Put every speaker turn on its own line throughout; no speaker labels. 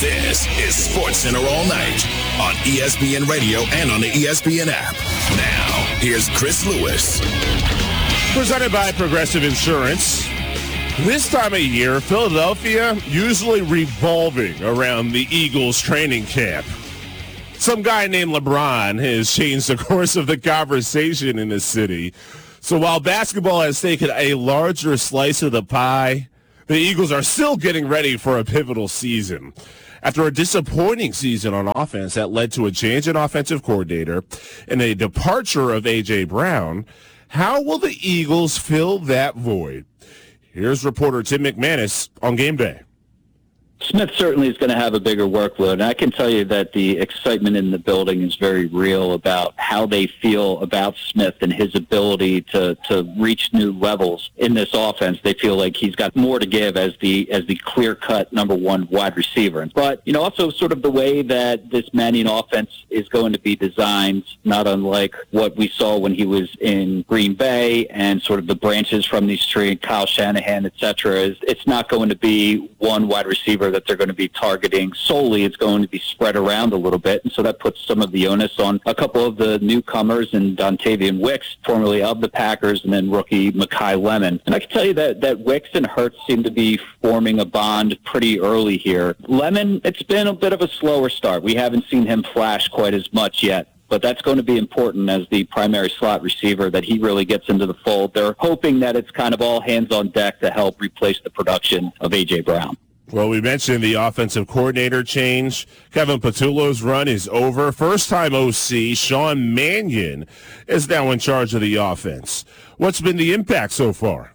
This is SportsCenter All Night on ESPN Radio and on the ESPN app. Now, here's Chris Lewis.
Presented by Progressive Insurance. This time of year, Philadelphia usually revolving around the Eagles training camp. Some guy named LeBron has changed the course of the conversation in the city. So while basketball has taken a larger slice of the pie, the Eagles are still getting ready for a pivotal season. After a disappointing season on offense that led to a change in offensive coordinator and a departure of A.J. Brown, how will the Eagles fill that void? Here's reporter Tim McManus on Game Day.
Smith certainly is going to have a bigger workload, and I can tell you that the excitement in the building is very real about how they feel about Smith and his ability to reach new levels in this offense. They feel like he's got more to give as the clear-cut number one wide receiver. But, also sort of the way that this Mannion offense is going to be designed, not unlike what we saw when he was in Green Bay and sort of the branches from these trees, Kyle Shanahan, et cetera, is it's not going to be one wide receiver that they're going to be targeting solely. It's going to be spread around a little bit, and so that puts some of the onus on a couple of the newcomers, and Dontavian Wicks, formerly of the Packers, and then rookie Mekhi Lemon. And I can tell you that Wicks and Hurts seem to be forming a bond pretty early here. Lemon, it's been a bit of a slower start. We haven't seen him flash quite as much yet, but that's going to be important as the primary slot receiver that he really gets into the fold. They're hoping that it's kind of all hands on deck to help replace the production of A.J. Brown.
Well, we mentioned the offensive coordinator change. Kevin Patullo's run is over. First-time OC Sean Mannion is now in charge of the offense. What's been the impact so far?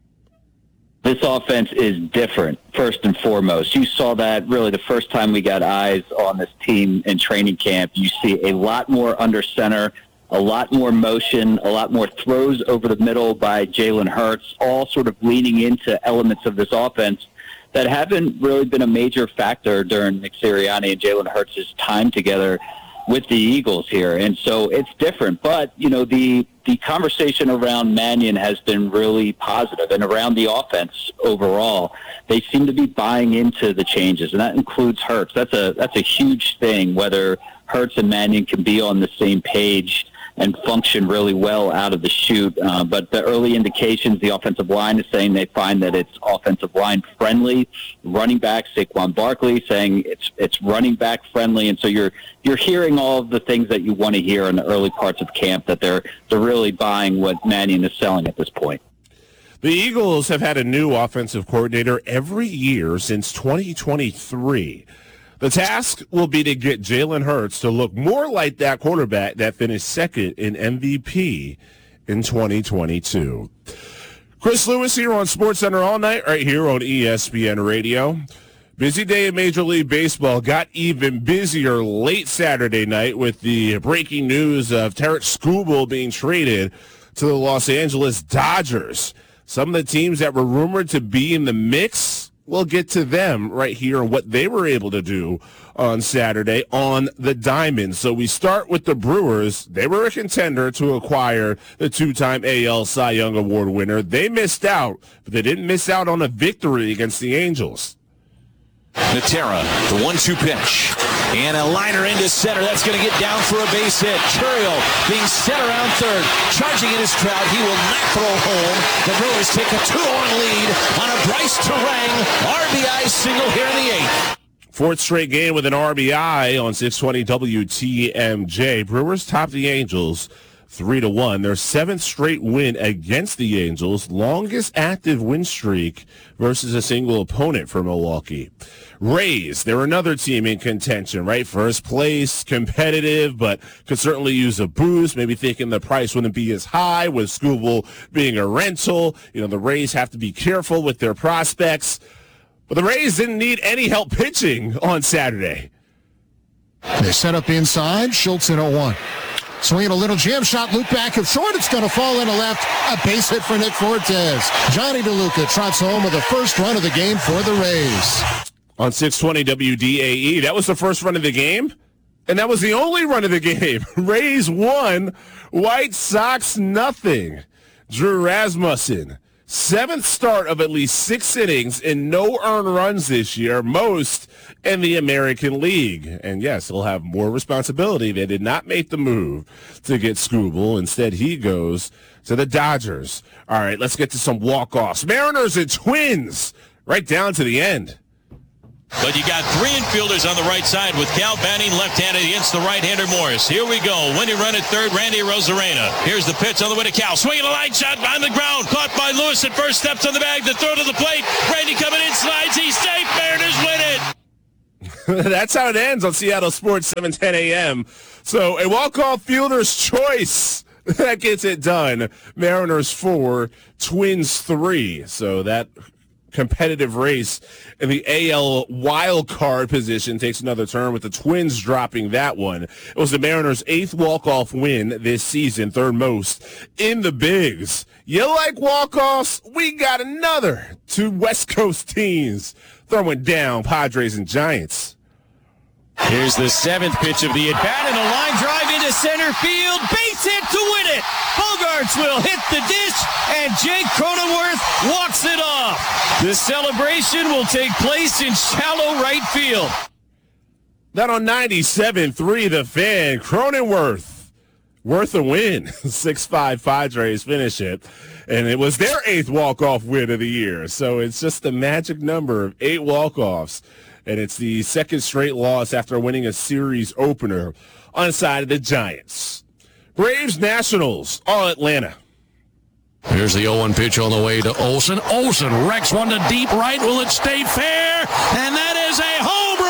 This offense is different, first and foremost. You saw that really the first time we got eyes on this team in training camp. You see a lot more under center, a lot more motion, a lot more throws over the middle by Jalen Hurts, all sort of leaning into elements of this offense that haven't really been a major factor during Nick Sirianni and Jalen Hurts' time together with the Eagles here. And so it's different. But, the conversation around Mannion has been really positive, and around the offense overall. They seem to be buying into the changes, and that includes Hurts. That's a huge thing, whether Hurts and Mannion can be on the same page and function really well out of the chute. But the early indications, the offensive line is saying they find that it's offensive line friendly. Running back Saquon Barkley saying it's running back friendly. And so you're hearing all of the things that you want to hear in the early parts of camp, that they're really buying what Mannion is selling at this point.
The Eagles have had a new offensive coordinator every year since 2023. The task will be to get Jalen Hurts to look more like that quarterback that finished second in MVP in 2022. Chris Lewis here on SportsCenter All Night, right here on ESPN Radio. Busy day in Major League Baseball. Got even busier late Saturday night with the breaking news of Tarik Skubal being traded to the Los Angeles Dodgers. Some of the teams that were rumored to be in the mix, we'll get to them right here and what they were able to do on Saturday on the diamond. So we start with the Brewers. They were a contender to acquire the two-time AL Cy Young Award winner. They missed out, but they didn't miss out on a victory against the Angels.
Natera, the 1-2 pitch. And a liner into center. That's going to get down for a base hit. Churiel being set around third. Charging in his crowd. He will not throw home. The Brewers take a 2-1 lead on a Bryce Terang RBI single here in the eighth.
Fourth straight game with an RBI on 620 WTMJ. Brewers top the Angels 3-1. Their seventh straight win against the Angels. Longest active win streak versus a single opponent for Milwaukee. Rays, they're another team in contention, right? First place, competitive, but could certainly use a boost. Maybe thinking the price wouldn't be as high with Skubal being a rental. The Rays have to be careful with their prospects. But the Rays didn't need any help pitching on Saturday.
They set up inside. Schultz in 0-1. Swinging a little jam shot, loop back of short. It's going to fall into left. A base hit for Nick Fortes. Johnny DeLuca trots home with the first run of the game for the Rays.
On 620 WDAE, that was the first run of the game, and that was the only run of the game. Rays won, White Sox nothing. Drew Rasmussen 7th start of at least 6 innings and no earned runs this year, most in the American League. And yes, he'll have more responsibility. They did not make the move to get Skubal. Instead, he goes to the Dodgers. All right, let's get to some walk-offs. Mariners and Twins, right down to the end.
But you got 3 infielders on the right side with Cal batting left-handed against the right-hander Morris. Here we go. Winning run at third, Randy Rosarena. Here's the pitch on the way to Cal. Swinging a line shot on the ground. Caught by Lewis at first, steps on the bag. The throw to the plate. Randy coming in, slides. He's safe. Mariners win it.
That's how it ends on Seattle Sports 7:10 a.m. So a walk-off fielder's choice. That gets it done. Mariners 4, Twins 3. So that competitive race in the AL wild card position takes another turn with the Twins dropping that one. It was the Mariners' 8th walk-off win this season, 3rd most in the bigs. You like walk-offs? We got another. 2 West Coast teams throwing down Padres and Giants.
Here's the 7th pitch of the at-bat, and a line drive into center field. Base hit to win it. Bogarts will hit the dish, and Jake Cronenworth walks it off. The celebration will take place in shallow right field.
That on 97.3 The Fan. Cronenworth, worth a win. 6-5 Padres finish it. And it was their 8th walk-off win of the year. So it's just the magic number of 8 walk-offs. And it's the 2nd straight loss after winning a series opener on the side of the Giants. Braves Nationals, all Atlanta.
Here's the 0-1 pitch on the way to Olsen. Olsen wrecks one to deep right. Will it stay fair? And that is a home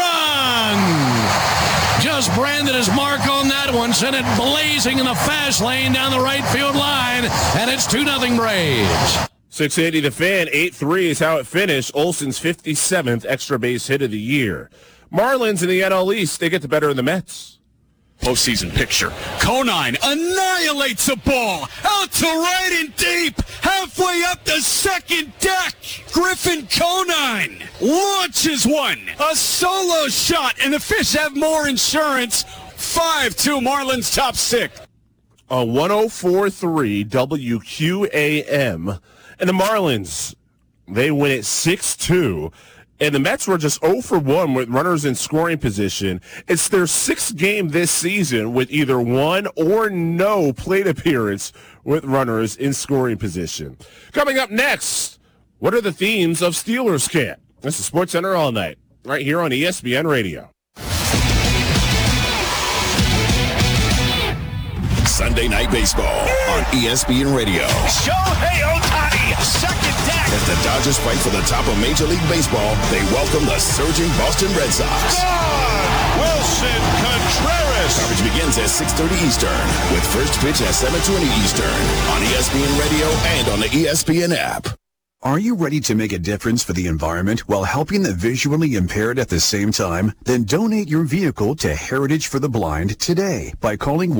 run! Just branded his mark on that one. Sent it blazing in the fast lane down the right field line. And it's 2-0 Braves.
680 The Fan, 8-3 is how it finished. Olsen's 57th extra base hit of the year. Marlins in the NL East, they get the better of the Mets.
Postseason picture. Conine annihilates the ball out to right and deep, halfway up the second deck. Griffin Conine launches one, a solo shot, and the Fish have more insurance. 5-2 Marlins top 6.
On 104.3 WQAM. And the Marlins, they win it 6-2. And the Mets were just 0 for 1 with runners in scoring position. It's their 6th game this season with either one or no plate appearance with runners in scoring position. Coming up next, what are the themes of Steelers camp? This is SportsCenter All Night, right here on ESPN Radio.
Sunday Night Baseball on ESPN Radio.
Shohei Ohtani, second deck.
As the Dodgers fight for the top of Major League Baseball, they welcome the surging Boston Red Sox.
Wilson Contreras.
Coverage begins at 6:30 Eastern with first pitch at 7:20 Eastern on ESPN Radio and on the ESPN app.
Are you ready to make a difference for the environment while helping the visually impaired at the same time? Then donate your vehicle to Heritage for the Blind today by calling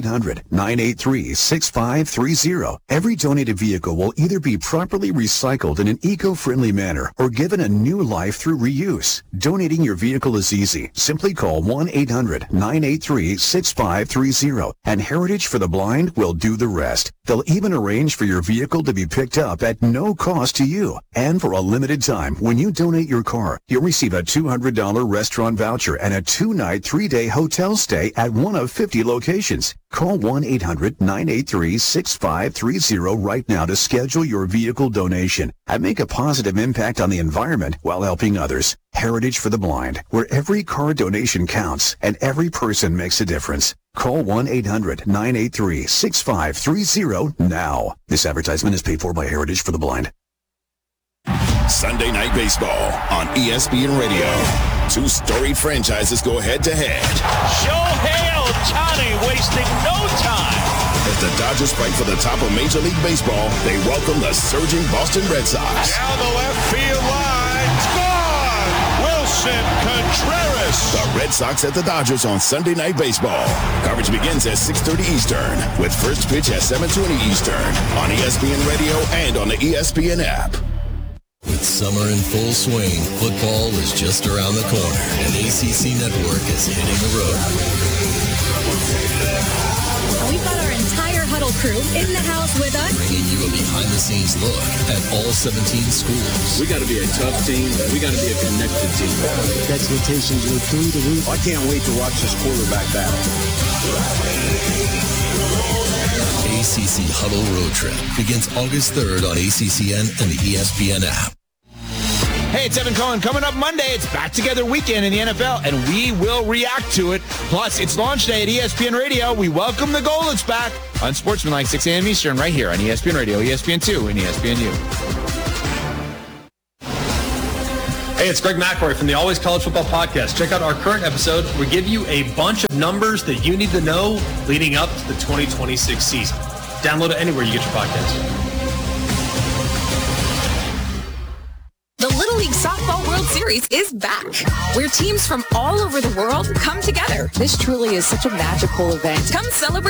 1-800-983-6530. Every donated vehicle will either be properly recycled in an eco-friendly manner or given a new life through reuse. Donating your vehicle is easy. Simply call 1-800-983-6530 and Heritage for the Blind will do the rest. They'll even arrange for your vehicle to be picked up at no cost to you. And for a limited time, when you donate your car, you'll receive a $200 restaurant voucher and a 2-night, 3-day hotel stay at one of 50 locations. Call 1-800-983-6530 right now to schedule your vehicle donation and make a positive impact on the environment while helping others. Heritage for the Blind, where every car donation counts and every person makes a difference. Call 1-800-983-6530 now. This advertisement is paid for by Heritage for the Blind.
Sunday Night Baseball on ESPN Radio. 2 storied franchises go head-to-head.
Shohei Ohtani wasting no time.
As the Dodgers fight for the top of Major League Baseball, they welcome the surging Boston Red Sox.
Down the left field line. Gone! Wilson Contreras.
The Red Sox at the Dodgers on Sunday Night Baseball. Coverage begins at 6:30 Eastern with first pitch at 7:20 Eastern on ESPN Radio and on the ESPN app.
With summer in full swing, football is just around the corner, and ACC Network is hitting the road.
We bought our entire Huddle crew in the house with us,
bringing you a behind-the-scenes look at all 17 schools.
We got to be a tough team. We got to be a connected team.
Expectations were through the roof.
I can't wait to watch this quarterback battle.
ACC Huddle Road Trip begins August 3rd on ACCN and the ESPN app.
Hey, it's Evan Cohen. Coming up Monday, it's Back Together Weekend in the NFL, and we will react to it. Plus, it's launch day at ESPN Radio. We welcome the Golets back on Sportsmanlike, 6 a.m. Eastern, right here on ESPN Radio, ESPN2, and ESPNU.
Hey, it's Greg McElroy from the Always College Football Podcast. Check out our current episode. We give you a bunch of numbers that you need to know leading up to the 2026 season. Download it anywhere you get your podcasts.
the Little League Softball World Series is back, where teams from all over the world come together.
This truly is such a magical event.
Come celebrate